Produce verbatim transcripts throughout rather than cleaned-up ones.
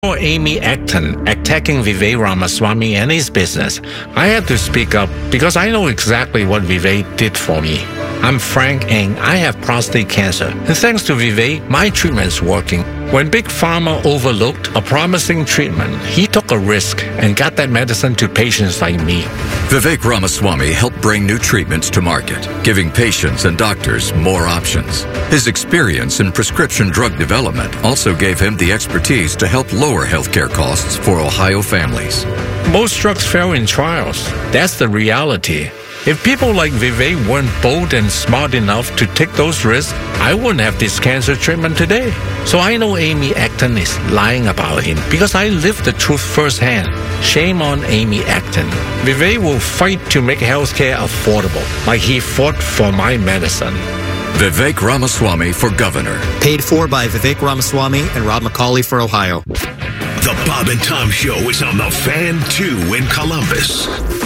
Or Amy Acton attacking Vivek Ramaswamy and his business, I had to speak up because I know exactly what Vivek did for me. I'm Frank Ng. I have prostate cancer, and thanks to Vivek, my treatment's working. When Big Pharma overlooked a promising treatment, he took a risk and got that medicine to patients like me. Vivek Ramaswamy helped bring new treatments to market, giving patients and doctors more options. His experience in prescription drug development also gave him the expertise to help lower healthcare costs for Ohio families. Most drugs fail in trials. That's the reality. If people like Vivek weren't bold and smart enough to take those risks, I wouldn't have this cancer treatment today. So I know Amy Acton is lying about him because I lived the truth firsthand. Shame on Amy Acton. Vivek will fight to make healthcare affordable, like he fought for my medicine. Vivek Ramaswamy for governor. Paid for by Vivek Ramaswamy and Rob McCauley for Ohio. The Bob and Tom Show is on the Fan two in Columbus.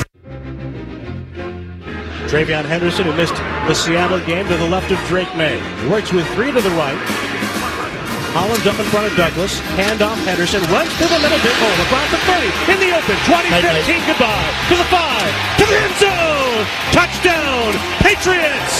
TreVeyon Henderson, who missed the Seattle game, to the left of Drake May. He works with three to the right. Hollins up in front of Douglas. Handoff, Henderson runs to the middle. Big hole across the thirty. In the open. twenty fifteen. Goodbye. To the five. To the end zone. Touchdown. Patriots.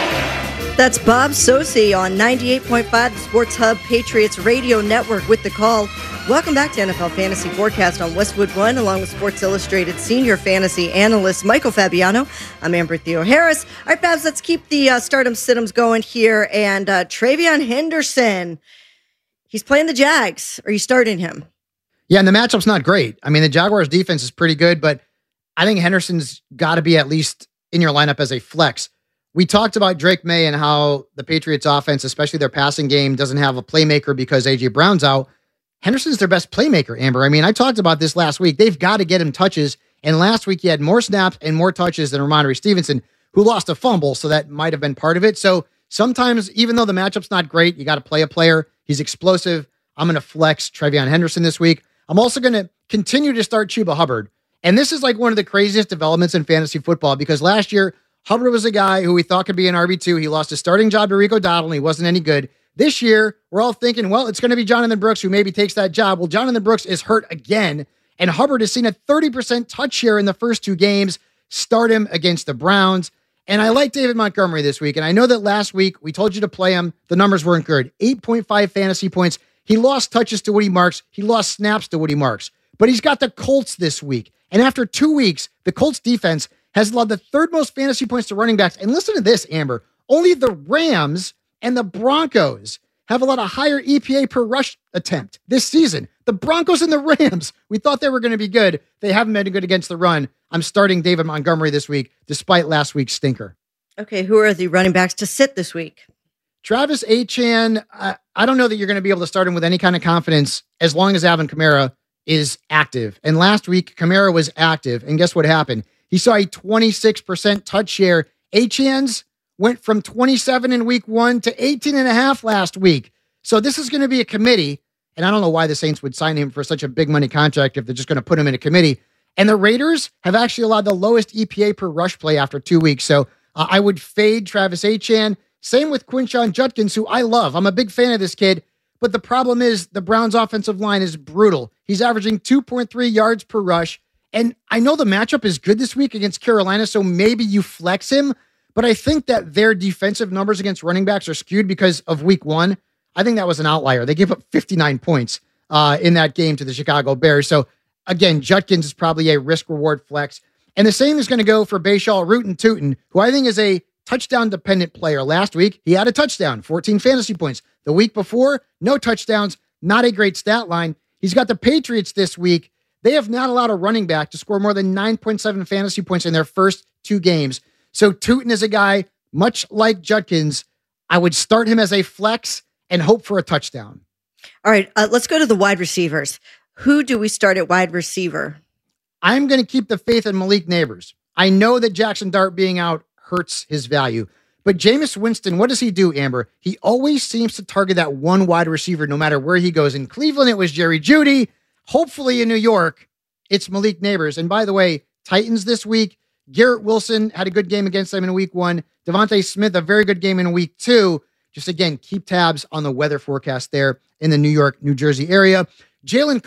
That's Bob Socci on ninety-eight point five, the Sports Hub Patriots Radio Network with the call. Welcome back to N F L Fantasy Forecast on Westwood One, along with Sports Illustrated senior fantasy analyst Michael Fabiano. I'm Amber Theo Harris. All right, Babs, let's keep the uh, stardom situms going here. And uh, TreVeyon Henderson, he's playing the Jags. Are you starting him? Yeah, and the matchup's not great. I mean, the Jaguars' defense is pretty good, but I think Henderson's got to be at least in your lineup as a flex. We talked about Drake May and how the Patriots' offense, especially their passing game, doesn't have a playmaker because A J Brown's out. Henderson's their best playmaker, Amber. I mean, I talked about this last week. They've got to get him touches. And last week, he had more snaps and more touches than Ramondre Stevenson, who lost a fumble, so that might have been part of it. So sometimes, even though the matchup's not great, you got to play a player. He's explosive. I'm going to flex TreVeyon Henderson this week. I'm also going to continue to start Chuba Hubbard. And this is like one of the craziest developments in fantasy football because last year, Hubbard was a guy who we thought could be an R B two. He lost his starting job to Rico Dowdle, and he wasn't any good. This year, we're all thinking, well, it's going to be Jonathan Brooks who maybe takes that job. Well, Jonathan Brooks is hurt again, and Hubbard has seen a thirty percent touch share in the first two games. Start him against the Browns. And I like David Montgomery this week, and I know that last week we told you to play him. The numbers weren't good. eight point five fantasy points. He lost touches to Woody Marks. He lost snaps to Woody Marks. But he's got the Colts this week. And after two weeks, the Colts defense has allowed the third most fantasy points to running backs. And listen to this, Amber. Only the Rams and the Broncos have a lot of higher E P A per rush attempt this season. The Broncos and the Rams, we thought they were going to be good. They haven't been good against the run. I'm starting David Montgomery this week, despite last week's stinker. Okay, who are the running backs to sit this week? Travis Etienne, I, I don't know that you're going to be able to start him with any kind of confidence as long as Alvin Kamara is active. And last week, Kamara was active. And guess what happened? He saw a twenty-six percent touch share. Etienne's went from twenty-seven in week one to eighteen and a half last week. So this is going to be a committee. And I don't know why the Saints would sign him for such a big money contract if they're just going to put him in a committee. And the Raiders have actually allowed the lowest E P A per rush play after two weeks. So uh, I would fade Travis Etienne. Same with Quinshon Judkins, who I love. I'm a big fan of this kid. But the problem is the Browns' offensive line is brutal. He's averaging two point three yards per rush. And I know the matchup is good this week against Carolina, so maybe you flex him. But I think that their defensive numbers against running backs are skewed because of week one. I think that was an outlier. They gave up fifty-nine points uh, in that game to the Chicago Bears. So again, Judkins is probably a risk-reward flex. And the same is going to go for Bashal Rootin' Tootin', who I think is a touchdown-dependent player. Last week, he had a touchdown, fourteen fantasy points. The week before, no touchdowns, not a great stat line. He's got the Patriots this week. They have not allowed a running back to score more than nine point seven fantasy points in their first two games. So Tootin is a guy, much like Judkins, I would start him as a flex and hope for a touchdown. All right, uh, let's go to the wide receivers. Who do we start at wide receiver? I'm going to keep the faith in Malik Neighbors. I know that Jackson Dart being out hurts his value. But Jameis Winston, what does he do, Amber? He always seems to target that one wide receiver no matter where he goes. In Cleveland, it was Jerry Jeudy. Hopefully in New York, it's Malik Neighbors. And by the way, Titans this week, Garrett Wilson had a good game against them in week one. Devontae Smith, a very good game in week two. Just again, keep tabs on the weather forecast there in the New York, New Jersey area. Jalen